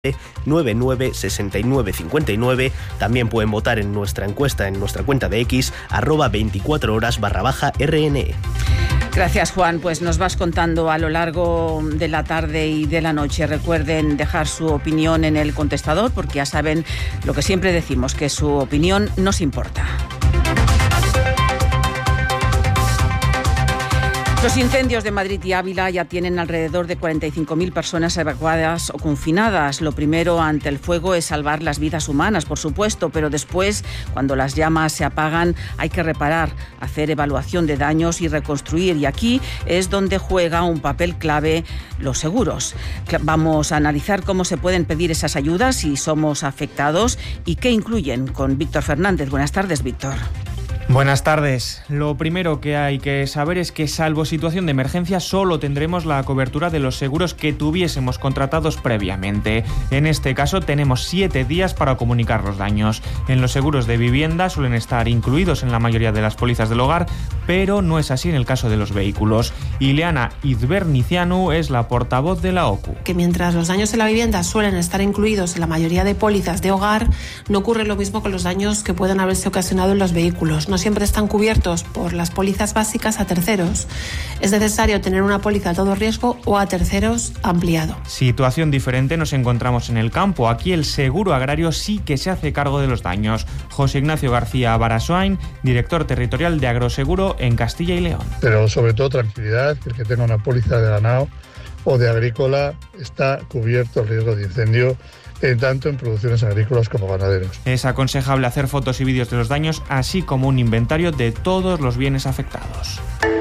99 69 59. También pueden votar en nuestra encuesta en nuestra cuenta de X @24horas_RNE. Gracias, Juan. Pues nos vas contando a lo largo de la tarde y de la noche. Recuerden dejar su opinión en el contestador, porque ya saben lo que siempre decimos, que su opinión nos importa. Los incendios de Madrid y Ávila ya tienen alrededor de 45.000 personas evacuadas o confinadas. Lo primero ante el fuego es salvar las vidas humanas, por supuesto, pero después, cuando las llamas se apagan, hay que reparar, hacer evaluación de daños y reconstruir. Y aquí es donde juega un papel clave los seguros. Vamos a analizar cómo se pueden pedir esas ayudas si somos afectados y qué incluyen con Víctor Fernández. Buenas tardes, Víctor. Buenas tardes. Lo primero que hay que saber es que, salvo situación de emergencia, solo tendremos la cobertura de los seguros que tuviésemos contratados previamente. En este caso tenemos 7 días para comunicar los daños. En los seguros de vivienda suelen estar incluidos en la mayoría de las pólizas del hogar, pero no es así en el caso de los vehículos. Ileana Izbernicianu es la portavoz de la OCU. Que mientras los daños en la vivienda suelen estar incluidos en la mayoría de pólizas de hogar, no ocurre lo mismo con los daños que puedan haberse ocasionado en los vehículos. No siempre están cubiertos por las pólizas básicas a terceros. Es necesario tener una póliza a todo riesgo o a terceros ampliado. Situación diferente nos encontramos en el campo. Aquí el seguro agrario sí que se hace cargo de los daños. José Ignacio García Barasoain, director territorial de Agroseguro en Castilla y León. Pero sobre todo tranquilidad, que el que tenga una póliza de ganado o de agrícola está cubierto el riesgo de incendio, tanto en producciones agrícolas como ganaderos. Es aconsejable hacer fotos y vídeos de los daños, así como un inventario de todos los bienes afectados.